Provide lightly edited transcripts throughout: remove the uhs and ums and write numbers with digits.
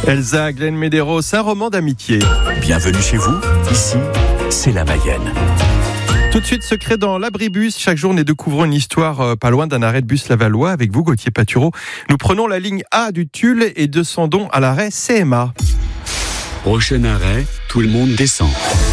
Elsa, Glenn Medeiros, un roman d'amitié. Bienvenue chez vous, ici, c'est la Mayenne. Tout de suite, secret dans l'abribus. Chaque jour, nous découvrons une histoire pas loin d'un arrêt de bus lavallois. Avec vous, Gauthier Patureau, nous prenons la ligne A du Tulle et descendons à l'arrêt CMA. Prochain arrêt, tout le monde descend.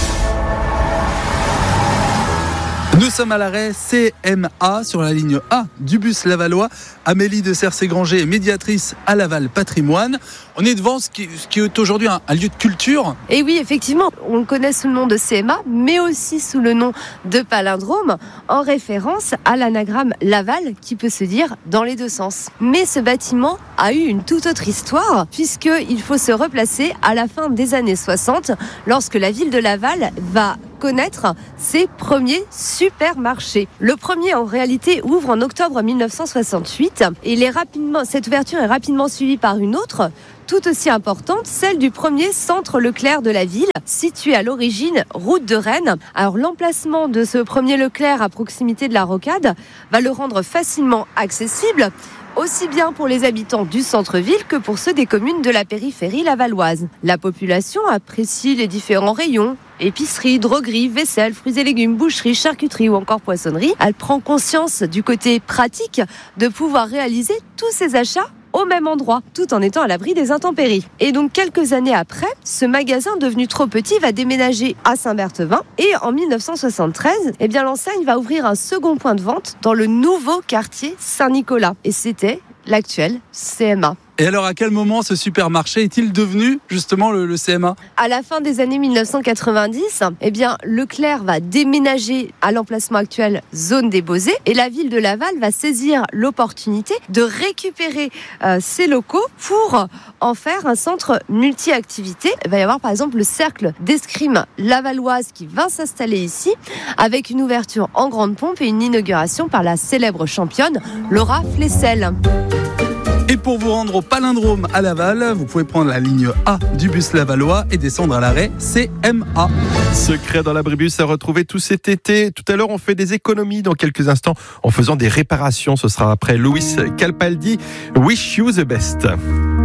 Nous sommes à l'arrêt CMA sur la ligne A du bus lavallois. Amélie de Cercé-Granger est médiatrice à Laval Patrimoine. On est devant ce qui est aujourd'hui un lieu de culture. Et oui, effectivement, on le connaît sous le nom de CMA, mais aussi sous le nom de palindrome, en référence à l'anagramme Laval, qui peut se dire dans les deux sens. Mais ce bâtiment a eu une toute autre histoire, puisqu'il faut se replacer à la fin des années 60, lorsque la ville de Laval va connaître ses premiers supermarchés. Le premier, en réalité, ouvre en octobre 1968 et cette ouverture est rapidement suivie par une autre, tout aussi importante, celle du premier centre Leclerc de la ville, situé à l'origine route de Rennes. Alors l'emplacement de ce premier Leclerc à proximité de la rocade va le rendre facilement accessible, aussi bien pour les habitants du centre-ville que pour ceux des communes de la périphérie lavalloise. La population apprécie les différents rayons, épicerie, droguerie, vaisselle, fruits et légumes, boucherie, charcuterie ou encore poissonnerie. Elle prend conscience du côté pratique de pouvoir réaliser tous ces achats au même endroit, tout en étant à l'abri des intempéries. Et donc, quelques années après, ce magasin devenu trop petit va déménager à Saint-Berthevin. Et en 1973, l'enseigne va ouvrir un second point de vente dans le nouveau quartier Saint-Nicolas. Et c'était l'actuel CMA. Et alors, à quel moment ce supermarché est-il devenu justement le CMA ? À la fin des années 1990, Leclerc va déménager à l'emplacement actuel zone des Beaux-Arts et la ville de Laval va saisir l'opportunité de récupérer ces locaux pour en faire un centre multi-activités. Il va y avoir par exemple le cercle d'escrime lavalloise qui va s'installer ici avec une ouverture en grande pompe et une inauguration par la célèbre championne Laura Flessel. Et pour vous rendre au palindrome à Laval, vous pouvez prendre la ligne A du bus lavallois et descendre à l'arrêt CMA. Secret dans l'abribus à retrouver tout cet été. Tout à l'heure, on fait des économies dans quelques instants en faisant des réparations. Ce sera après Louis Capaldi. Wish you the best.